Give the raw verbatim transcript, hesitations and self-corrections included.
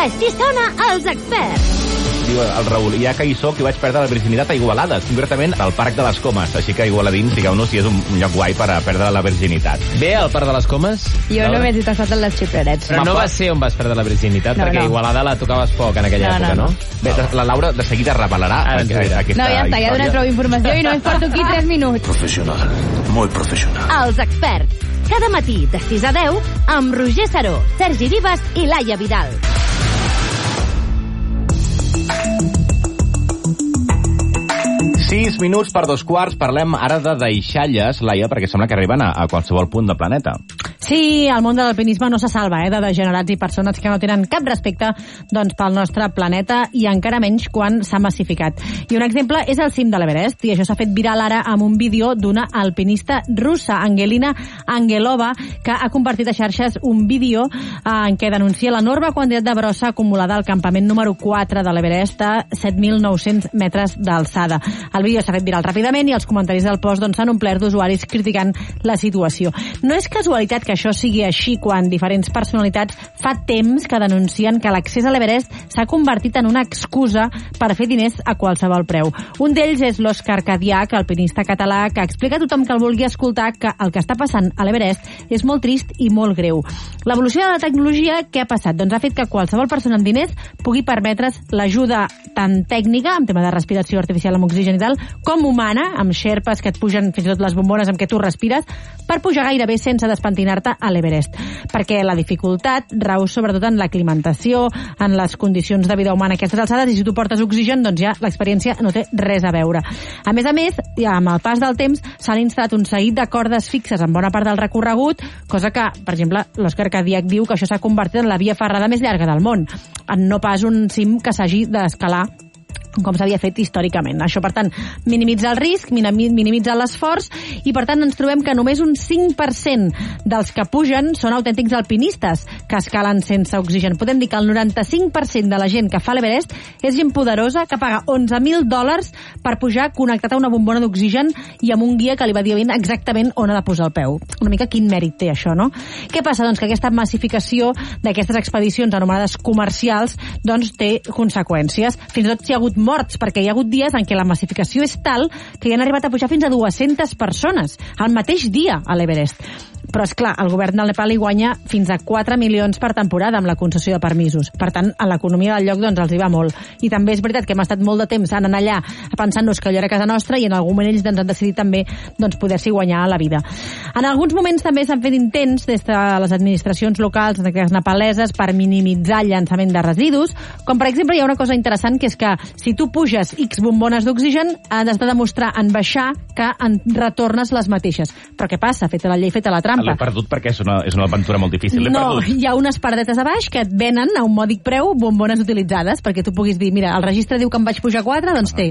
Així sona Els Experts. Diu el Raül, ja que hi soc, i vaig perdre la virginitat a Igualada, concretament al Parc de les Comes. Així que igualadins, digueu-nos si és un lloc guai per a perdre la virginitat. Bé, al Parc de les Comes? Jo només he tastat en les xiprerets. Però no va ser on vas perdre la virginitat, No, perquè no. Igualada la tocaves poc en aquella No, no, època, no? no. Bé, la Laura de seguida revelarà Ara ens ho dirà. aquesta No, ja està, ja he història. donat prou informació i només porto aquí tres minuts. Professional, muy professional. Els Experts. Cada matí de sis a deu amb Roger Saró, Sergi Vives i Laia Vidal. Sis minuts per dos quarts, parlem ara de deixalles, Laia, perquè sembla que arriben a, a qualsevol punt del planeta. Sí, el món de l'alpinisme no se salva eh, de degenerats i persones que no tenen cap respecte doncs, pel nostre planeta i encara menys quan s'ha massificat. I un exemple és el cim de l'Everest, i això s'ha fet viral ara amb un vídeo d'una alpinista russa, Angelina Angelova, que ha compartit a xarxes un vídeo eh, en què denuncia l'enorme quantitat de brossa acumulada al campament número quatre de l'Everest a set mil nou-cents metres d'alçada. El vídeo s'ha fet viral ràpidament i els comentaris del post doncs, s'han omplert d'usuaris criticant la situació. No és casualitat que això sigui així quan diferents personalitats fa temps que denuncien que l'accés a l'Everest s'ha convertit en una excusa per fer diners a qualsevol preu. Un d'ells és l'Òscar Cadiach, alpinista català, que explica a tothom que el vulgui escoltar que el que està passant a l'Everest és molt trist i molt greu. L'evolució de la tecnologia, què ha passat? Doncs ha fet que qualsevol persona amb diners pugui permetre's l'ajuda tant tècnica, en tema de respiració artificial amb oxigen i tal, com humana, amb xerpes que et pugen fins i tot les bombones amb què tu respires, per pujar gairebé sense despentinar-te a l'Everest. Perquè la dificultat rau sobretot en l'aclimentació, en les condicions de vida humana a aquestes alçades, i si tu portes oxigen, doncs ja l'experiència no té res a veure. A més a més, ja amb el pas del temps, s'han instal·lat un seguit de cordes fixes en bona part del recorregut, cosa que, per exemple, l'Òscar Cadiach diu que això s'ha convertit en la via ferrada més llarga del món, en no pas un cim que s'hagi d'escalar com s'havia fet històricament. Això, per tant, minimitza el risc, minimitza l'esforç, i, per tant, ens trobem que només un cinc per cent dels que pugen són autèntics alpinistes que escalen sense oxigen. Podem dir que el noranta-cinc per cent de la gent que fa l'Everest és gent poderosa que paga onze mil dòlars per pujar connectat a una bombona d'oxigen i amb un guia que li va dir exactament on ha de posar el peu. Una mica quin mèrit té això, no? Què passa? Doncs que aquesta massificació d'aquestes expedicions anomenades comercials doncs té conseqüències. Fins i tot s'hi ha hagut morts, perquè hi ha hagut dies en què la massificació és tal que hi han arribat a pujar fins a dues-centes persones al mateix dia a l'Everest. Però, és clar, el govern del Nepal hi guanya fins a quatre milions per temporada amb la concessió de permisos. Per tant, a l'economia del lloc doncs, els hi va molt. I també és veritat que hem estat molt de temps anant allà pensant-nos que allò era casa nostra, i en algun moment ells doncs, han decidit també doncs, poder-s'hi guanyar la vida. En alguns moments també s'han fet intents des de les administracions locals, les nepaleses, per minimitzar el llançament de residus, com per exemple hi ha una cosa interessant, que és que si tu puges X bombones d'oxigen, has de demostrar en baixar que en retornes les mateixes. Però què passa? Feta la llei, feta la trampa. L'he perdut perquè és una, és una aventura molt difícil. L'he No, perdut. hi ha unes paradetes a baix que et venen a un mòdic preu bombones utilitzades, perquè tu puguis dir, mira, el registre diu que em vaig pujar quatre, doncs té